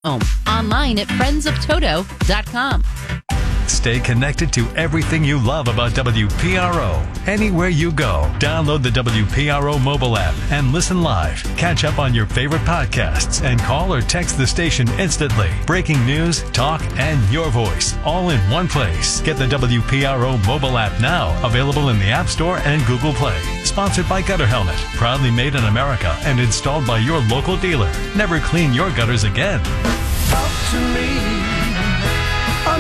Online at friendsoftoto.com. Stay connected to everything you love about WPRO. Anywhere you go, download the WPRO mobile app and listen live. Catch up on your favorite podcasts and call or text the station instantly. Breaking news, talk, and your voice all in one place. Get the WPRO mobile app now, available in the App Store and Google Play. Sponsored by Gutter Helmet, proudly made in America and installed by your local dealer. Never clean your gutters again. Talk to me on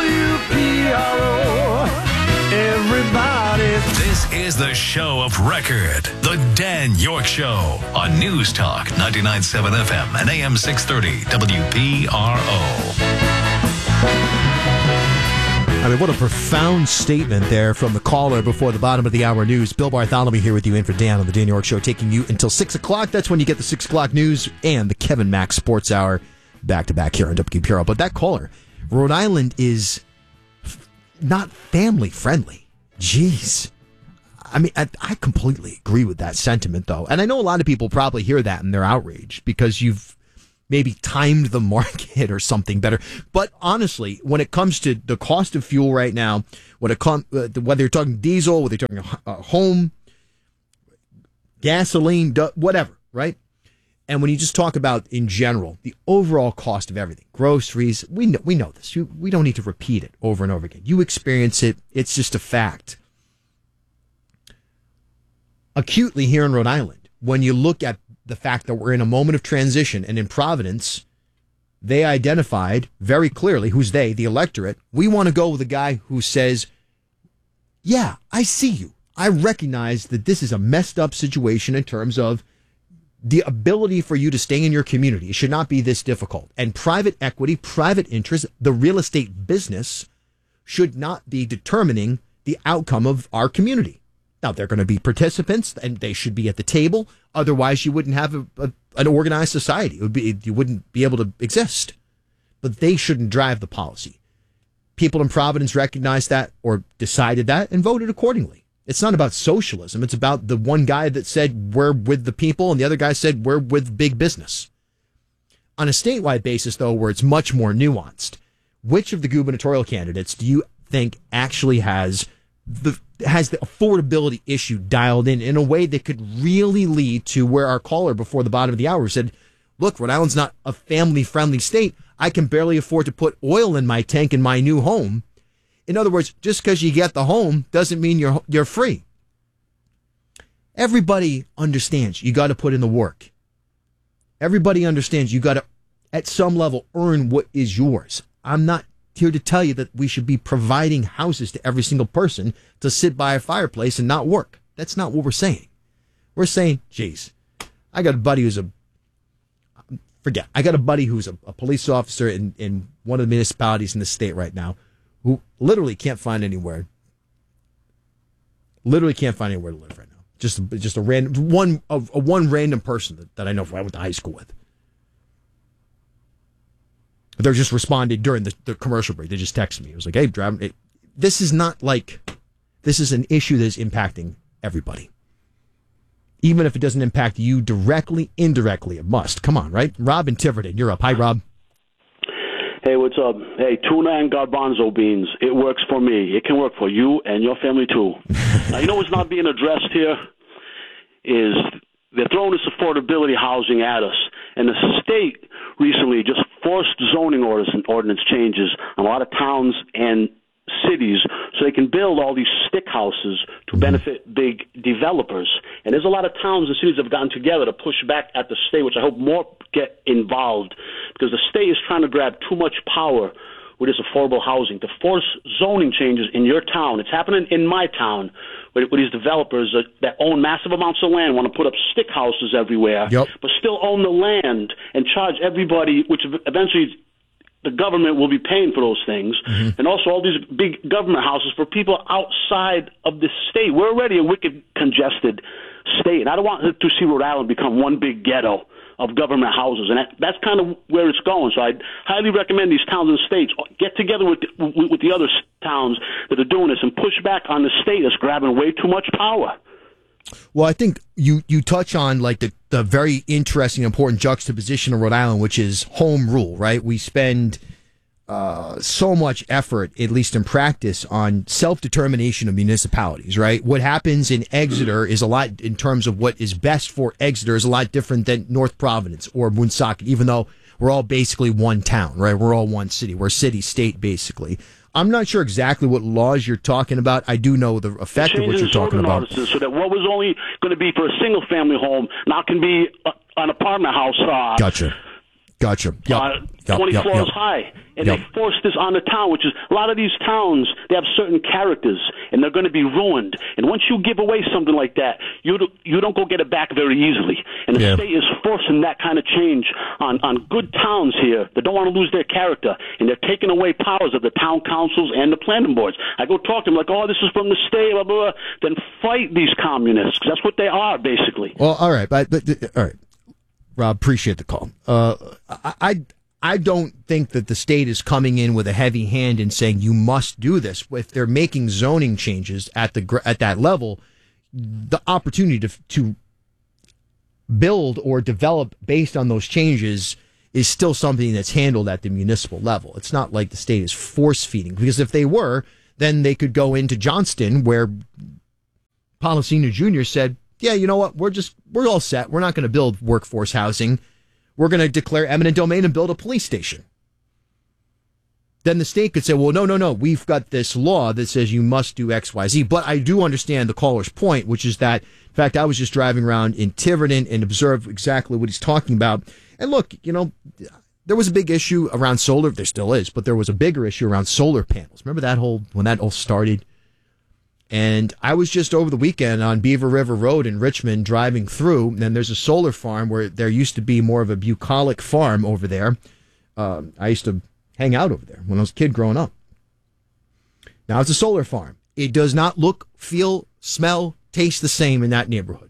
WPRO. Everybody. This is the show of record. The Dan York Show on News Talk 99.7 FM and AM 630 WPRO. I mean, what a profound statement there from the caller before the bottom of the hour news. Bill Bartholomew here with you in for Dan on the Dan York Show, taking you until 6 o'clock. That's when you get the 6 o'clock news and the Kevin Mack Sports Hour back-to-back here on WPRO. But that caller, Rhode Island is not family-friendly. Jeez. I mean, I completely agree with that sentiment, though. And I know a lot of people probably hear that and they're outraged because you've maybe timed the market or something better. But honestly, when it comes to the cost of fuel right now, when it comes whether you're talking diesel, whether you're talking home, gasoline, whatever, right? And when you just talk about, in general, the overall cost of everything, groceries, we know this. We don't need to repeat it over and over again. You experience it. It's just a fact. Acutely here in Rhode Island, when you look at the fact that we're in a moment of transition, and in Providence, they identified very clearly, who's they, the electorate, we want to go with a guy who says, yeah, I see you. I recognize that this is a messed up situation in terms of the ability for you to stay in your community. It should not be this difficult. And private equity, private interest, the real estate business should not be determining the outcome of our community. Now, they're going to be participants, and they should be at the table. Otherwise, you wouldn't have an organized society. You wouldn't be able to exist. But they shouldn't drive the policy. People in Providence recognized that or decided that and voted accordingly. It's not about socialism. It's about the one guy that said we're with the people and the other guy said we're with big business. On a statewide basis, though, where it's much more nuanced, which of the gubernatorial candidates do you think actually has the affordability issue dialed in a way that could really lead to where our caller before the bottom of the hour said, look, Rhode Island's not a family-friendly state. I can barely afford to put oil in my tank in my new home. In other words, just because you get the home doesn't mean you're free. Everybody understands you got to put in the work. Everybody understands you got to, at some level, earn what is yours. I'm not here to tell you that we should be providing houses to every single person to sit by a fireplace and not work. That's not what we're saying. We're saying, geez, I got a buddy who's I got a buddy who's a police officer in one of the municipalities in the state right now, who literally can't find anywhere to live right now. Just a random one random person that I know I went to high school with. They're just responded during the commercial break. They just texted me. It was like, hey, this is not like, this is an issue that is impacting everybody. Even if it doesn't impact you directly, indirectly, it must. Come on, right? Rob in Tiverton, you're up. Hi, Rob. Hey, what's up? Hey, tuna and garbanzo beans. It works for me. It can work for you and your family, too. Now, you know what's not being addressed here is they're throwing this affordability housing at us. And the state recently just forced zoning ordinance changes on a lot of towns and cities so they can build all these stick houses to benefit big developers. And there's a lot of towns and cities that have gotten together to push back at the state, which I hope more get involved, because the state is trying to grab too much power with this affordable housing to force zoning changes in your town. It's happening in my town with these developers that own massive amounts of land, want to put up stick houses everywhere, but still own the land and charge everybody, which eventually the government will be paying for those things, and also all these big government houses for people outside of the state. We're already a wicked, congested state, and I don't want to see Rhode Island become one big ghetto of government houses, and that's kind of where it's going. So I'd highly recommend these towns and states get together with the other towns that are doing this and push back on the state that's grabbing way too much power. Well, I think you touch on like the very interesting, important juxtaposition of Rhode Island, which is home rule, right? We spend so much effort, at least in practice, on self-determination of municipalities, right? What happens in Exeter is a lot, in terms of what is best for Exeter, is a lot different than North Providence or Woonsocket, even though we're all basically one town, right? We're all one city. We're city-state, basically. I'm not sure exactly what laws you're talking about. I do know the effect of what you're talking about. So that what was only going to be for a single-family home now can be an apartment house. Gotcha. 20 floors high. And they force this on the town, which is a lot of these towns, they have certain characters, and they're going to be ruined. And once you give away something like that, you don't go get it back very easily. And the state is forcing that kind of change on good towns here that don't want to lose their character. And they're taking away powers of the town councils and the planning boards. I go talk to them like, oh, this is from the state, blah, blah, blah. Then fight these communists, because that's what they are, basically. Well, all right. But all right. Rob, appreciate the call. I don't think that the state is coming in with a heavy hand and saying you must do this. If they're making zoning changes at that level, the opportunity to build or develop based on those changes is still something that's handled at the municipal level. It's not like the state is force feeding, because if they were, then they could go into Johnston, where Policino Jr. said, yeah, you know what? We're all set. We're not going to build workforce housing. We're going to declare eminent domain and build a police station. Then the state could say, well, no. We've got this law that says you must do X, Y, Z. But I do understand the caller's point, which is that, in fact, I was just driving around in Tiverton and observed exactly what he's talking about. And look, there was a big issue around solar. There still is, but there was a bigger issue around solar panels. Remember when that all started? And I was just over the weekend on Beaver River Road in Richmond driving through, and there's a solar farm where there used to be more of a bucolic farm over there. I used to hang out over there when I was a kid growing up. Now it's a solar farm. It does not look, feel, smell, taste the same in that neighborhood.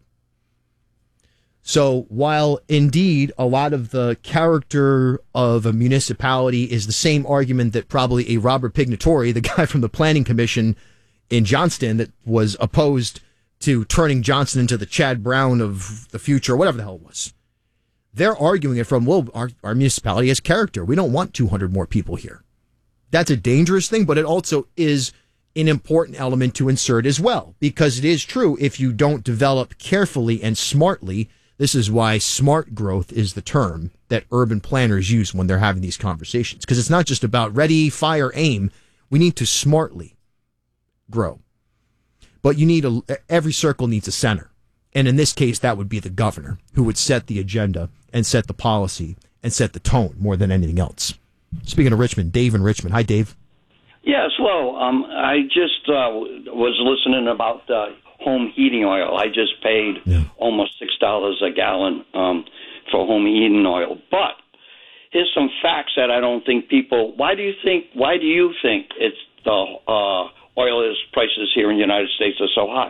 So while indeed a lot of the character of a municipality is the same argument that probably a Robert Pignatore, the guy from the Planning Commission in Johnston that was opposed to turning Johnston into the Chad Brown of the future, or whatever the hell it was. They're arguing it from, well, our municipality has character. We don't want 200 more people here. That's a dangerous thing, but it also is an important element to insert as well, because it is true, if you don't develop carefully and smartly, this is why smart growth is the term that urban planners use when they're having these conversations, because it's not just about ready, fire, aim. We need to smartly grow. But every circle needs a center. And in this case, that would be the governor, who would set the agenda and set the policy and set the tone more than anything else. Speaking of Richmond, Dave in Richmond. Hi, Dave. Yes, hello. I just was listening about home heating oil. I just paid almost $6 a gallon for home heating oil. But here's some facts that I don't think people... Why do you think it's the... oil prices here in the United States are so high?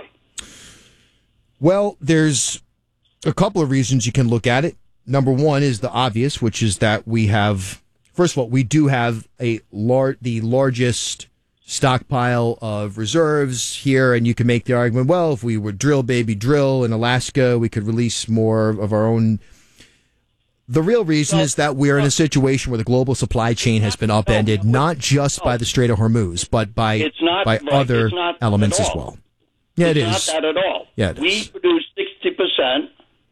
Well, there's a couple of reasons you can look at it. Number one is the obvious, which is that we have, first of all, we do have the largest stockpile of reserves here, and you can make the argument, well, if we would drill, baby, drill in Alaska, we could release more of our own. The real reason is that we're in a situation where the global supply chain has been upended, not just by the Strait of Hormuz, but by other elements as well. Yeah, it is. It's not that at all. Yeah, it is. We produce 60%.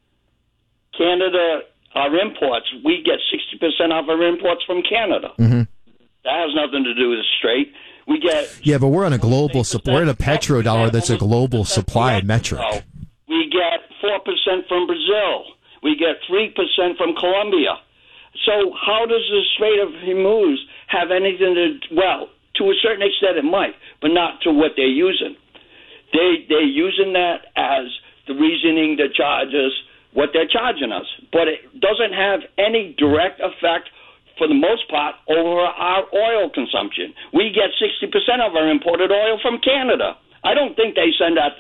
Canada, our imports, we get 60% of our imports from Canada. Mm-hmm. That has nothing to do with the Strait. We get... Yeah, but we're on a global supply. We're in a petrodollar that's a global supply metric. We get 4% from Brazil. We get 3% from Colombia. So how does the Strait of Hormuz have anything to... Well, to a certain extent it might, but not to what they're using. They're using that as the reasoning to charge us what they're charging us. But it doesn't have any direct effect, for the most part, over our oil consumption. We get 60% of our imported oil from Canada. I don't think they send that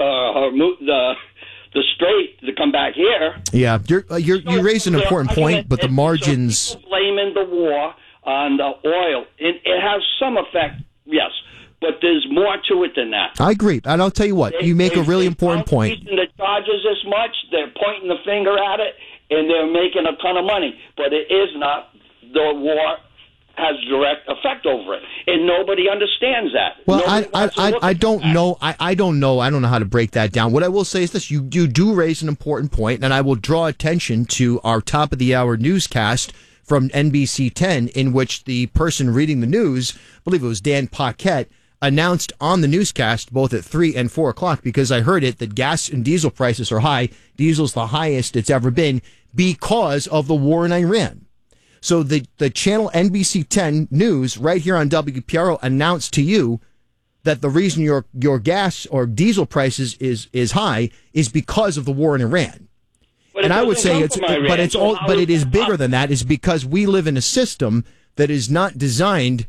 to the Strait to come back here. Yeah, you raise an important point, but the margins... So blaming the war on the oil. It has some effect, yes, but there's more to it than that. I agree. And I'll tell you what, you make a really important point. The charges this much, they're pointing the finger at it, and they're making a ton of money. But it is not. The war has direct effect over it, and nobody understands that. Well, I don't know. I don't know. I don't know how to break that down. What I will say is this: you do raise an important point, and I will draw attention to our top of the hour newscast from NBC 10, in which the person reading the news, I believe it was Dan Paquette, announced on the newscast both at 3 and 4 o'clock, because I heard it, that gas and diesel prices are high. Diesel's the highest it's ever been because of the war in Iran. So the channel NBC 10 News right here on WPRO announced to you that the reason your gas or diesel prices is high is because of the war in Iran. And I would say it is bigger than that, is because we live in a system that is not designed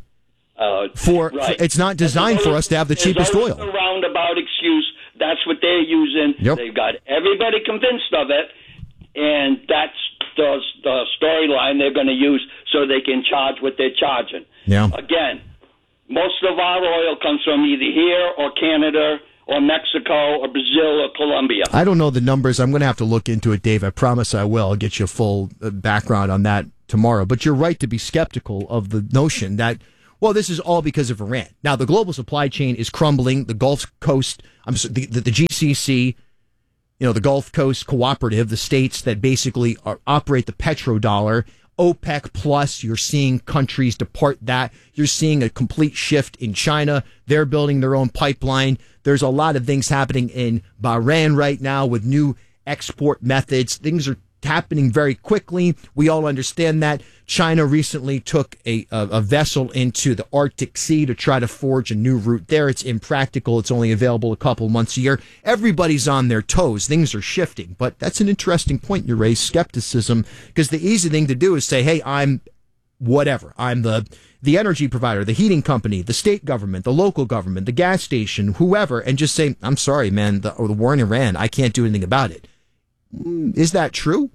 it's not designed for us to have the cheapest oil. A roundabout excuse. That's what they're using. Yep. They've got everybody convinced of it, and that's the storyline they're going to use so they can charge what they're charging. Yeah. Again, most of our oil comes from either here or Canada or Mexico or Brazil or Colombia. I don't know the numbers. I'm going to have to look into it, Dave. I promise I will. I'll get you a full background on that tomorrow. But you're right to be skeptical of the notion that, well, this is all because of Iran. Now, the global supply chain is crumbling. The Gulf Coast, the GCC, the Gulf Coast Cooperative, the states that basically operate the petrodollar, OPEC Plus, you're seeing countries depart that. You're seeing a complete shift in China. They're building their own pipeline. There's a lot of things happening in Bahrain right now with new export methods. Things are happening very quickly. We all understand that. China recently took a vessel into the Arctic Sea to try to forge a new route there. It's impractical. It's only available a couple months a year. Everybody's on their toes. Things are shifting. But that's an interesting point you raise, skepticism, because the easy thing to do is say, hey, I'm whatever. I'm the energy provider, the heating company, the state government, the local government, the gas station, whoever, and just say, I'm sorry, man, the war in Iran, I can't do anything about it. Is that true?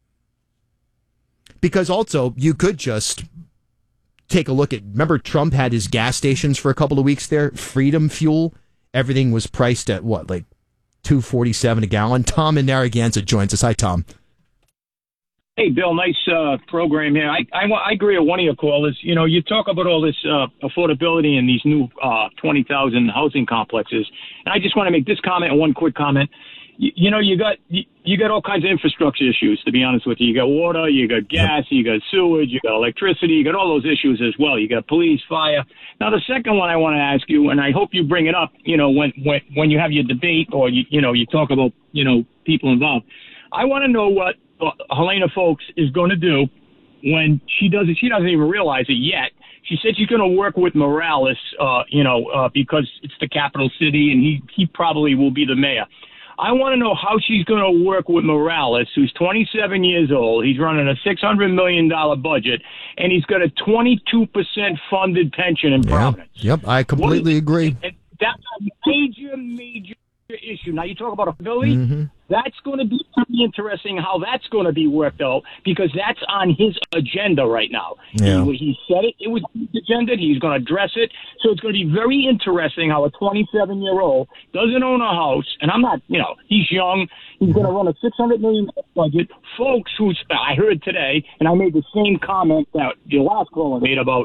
Because also, you could just take a look at, remember Trump had his gas stations for a couple of weeks there, Freedom Fuel. Everything was priced at what, like $2.47 a gallon? Tom in Narragansett joins us. Hi, Tom. Hey, Bill, nice program here. I agree with one of your callers. You talk about all this affordability in these new 20,000 housing complexes. And I just want to make this comment, one quick comment. You got all kinds of infrastructure issues, to be honest with you. You got water, you got gas, you got sewage, you got electricity, you got all those issues as well. You got police, fire. Now, the second one I want to ask you, and I hope you bring it up, when you have your debate or you talk about people involved. I want to know what Helena Foulkes is going to do when she doesn't even realize it yet. She said she's going to work with Morales, because it's the capital city and he probably will be the mayor. I want to know how she's going to work with Morales, who's 27 years old. He's running a $600 million budget, and he's got a 22% funded pension in Providence. Yep, I completely agree. And that's a major issue. Now, you talk about affordability. Mm-hmm. That's going to be pretty interesting how that's going to be worked out, because that's on his agenda right now. Yeah. He said it was his agenda. He's going to address it. So it's going to be very interesting how a 27-year-old doesn't own a house. And I'm not, he's young. He's going to run a $600 million budget. Folks who I heard today, and I made the same comment that your last caller made about,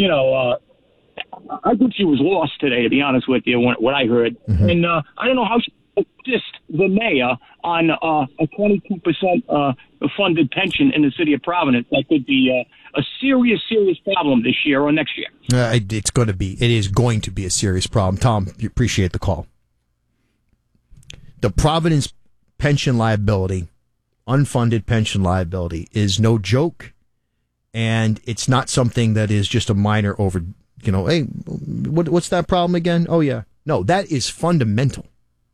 I think she was lost today, to be honest with you, what I heard. Mm-hmm. And I don't know how she assist the mayor on a 22% funded pension in the city of Providence. That could be a serious problem this year or next year. It is going to be a serious problem. Tom, you appreciate the call. The Providence pension liability, unfunded pension liability, is no joke, and it's not something that is just a minor over. Hey, what's that problem again? Oh, yeah. No, that is fundamental.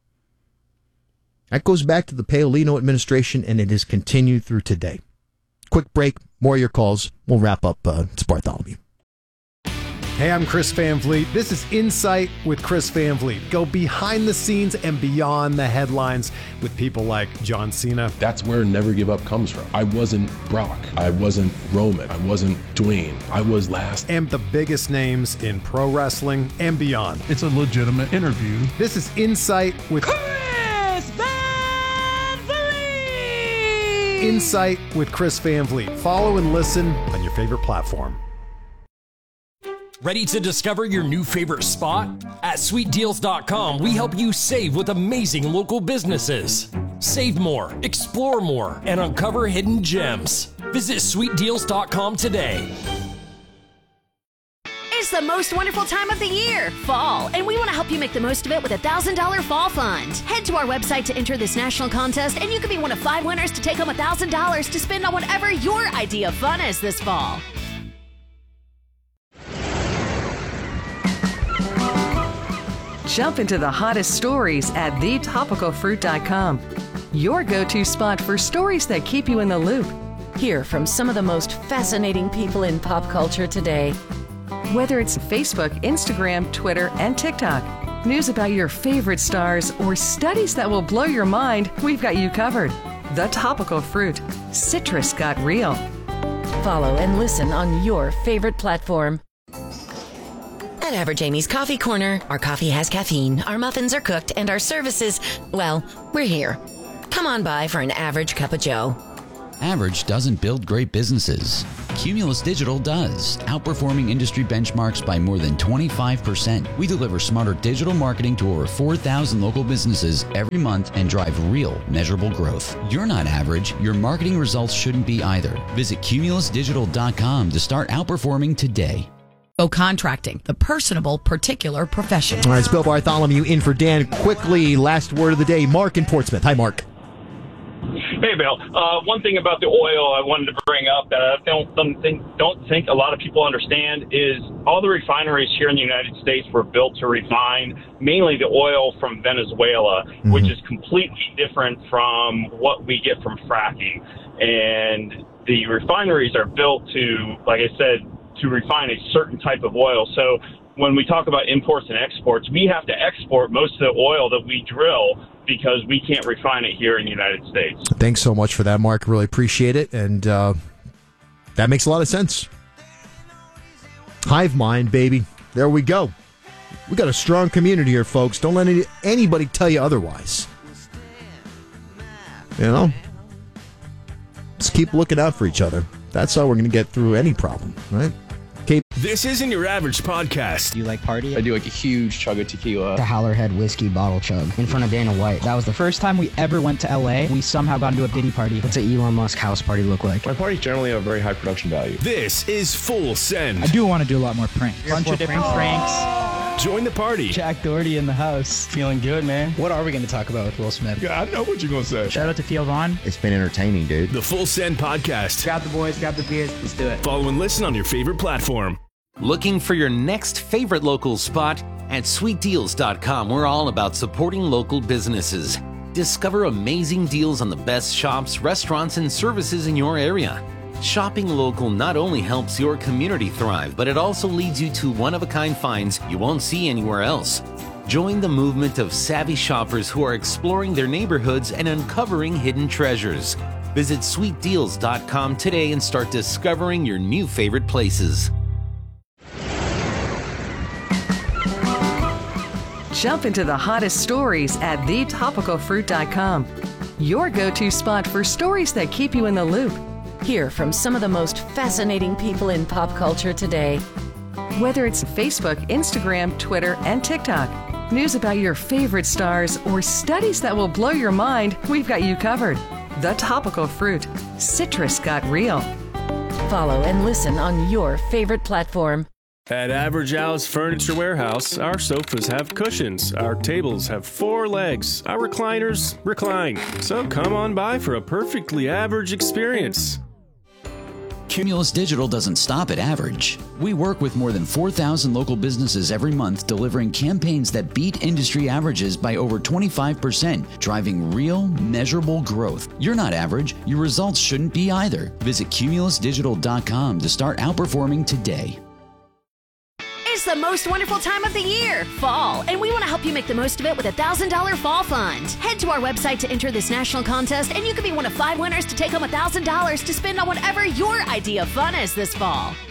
That goes back to the Paolino administration, and it has continued through today. Quick break, more of your calls. We'll wrap up. It's Bartholomew. Hey, I'm Chris Van Vliet. This is Insight with Chris Van Vliet. Go behind the scenes and beyond the headlines with people like John Cena. That's where Never Give Up comes from. I wasn't Brock. I wasn't Roman. I wasn't Dwayne. I was last. And the biggest names in pro wrestling and beyond. It's a legitimate interview. This is Insight with Chris Van Vliet. Insight with Chris Van Vliet. Follow and listen on your favorite platform. Ready to discover your new favorite spot? At sweetdeals.com, we help you save with amazing local businesses. Save more, explore more, and uncover hidden gems. Visit sweetdeals.com today. It's the most wonderful time of the year, fall, and we want to help you make the most of it with a $1,000 fall fund. Head to our website to enter this national contest, and you could be one of 5 winners to take home $1,000 to spend on whatever your idea of fun is this fall. Jump into the hottest stories at thetopicalfruit.com. Your go-to spot for stories that keep you in the loop. Hear from some of the most fascinating people in pop culture today. Whether it's Facebook, Instagram, Twitter, and TikTok, news about your favorite stars, or studies that will blow your mind, we've got you covered. The Topical Fruit. Citrus got real. Follow and listen on your favorite platform. At Average Amy's Coffee Corner, our coffee has caffeine, our muffins are cooked, and our services, well, we're here. Come on by for an average cup of joe. Average doesn't build great businesses. Cumulus Digital does, outperforming industry benchmarks by more than 25%. We deliver smarter digital marketing to over 4,000 local businesses every month and drive real, measurable growth. You're not average. Your marketing results shouldn't be either. Visit cumulusdigital.com to start outperforming today. Contracting, the personable, particular profession. All right, it's Bill Bartholomew in for Dan. Quickly, last word of the day. Mark in Portsmouth. Hi, Mark. Hey, Bill. One thing about the oil I wanted to bring up that I don't think a lot of people understand is all the refineries here in the United States were built to refine mainly the oil from Venezuela, which is completely different from what we get from fracking. And the refineries are built to, like I said, to refine a certain type of oil. So when we talk about imports and exports, we have to export most of the oil that we drill because we can't refine it here in the United States. Thanks so much for that, Mark. Really appreciate it. And that makes a lot of sense. Hive mind, baby. There we go. We got a strong community here, folks. Don't let anybody tell you otherwise. You know? Just keep looking out for each other. That's how we're going to get through any problem, right? This isn't your average podcast. Do you like party? I do like a huge chug of tequila. The Howlerhead whiskey bottle chug in front of Dana White. That was the first time we ever went to LA. We somehow got into a Diddy party. What's an Elon Musk house party look like? My parties generally have very high production value. This is Full Send. I do want to do a lot more pranks. Bunch of different pranks. Join the party. Jack Doherty in the house. Feeling good, man. What are we going to talk about with Will Smith? Yeah, I know what you're going to say. Shout out to Theo Vaughn. It's been entertaining, dude. The Full Send podcast. Grab the boys, grab the beers. Let's do it. Follow and listen on your favorite platform. Looking for your next favorite local spot? At sweetdeals.com, we're all about supporting local businesses. Discover amazing deals on the best shops, restaurants, and services in your area. Shopping local not only helps your community thrive, but it also leads you to one-of-a-kind finds you won't see anywhere else. Join the movement of savvy shoppers who are exploring their neighborhoods and uncovering hidden treasures. Visit sweetdeals.com today and start discovering your new favorite places. Jump into the hottest stories at thetopicalfruit.com. Your go-to spot for stories that keep you in the loop. Hear from some of the most fascinating people in pop culture today. Whether it's Facebook, Instagram, Twitter, and TikTok, news about your favorite stars, or studies that will blow your mind, we've got you covered. The Topical Fruit. Citrus got real. Follow and listen on your favorite platform. At Average Al's Furniture Warehouse, our sofas have cushions, our tables have 4 legs, our recliners recline. So come on by for a perfectly average experience. Cumulus Digital doesn't stop at average. We work with more than 4,000 local businesses every month, delivering campaigns that beat industry averages by over 25%, driving real, measurable growth. You're not average. Your results shouldn't be either. Visit cumulusdigital.com to start outperforming today. the most wonderful time of the year, fall, and we want to help you make the most of it with a $1,000 fall fund. Head to our website to enter this national contest, and you could be one of 5 winners to take home $1,000 to spend on whatever your idea of fun is this fall.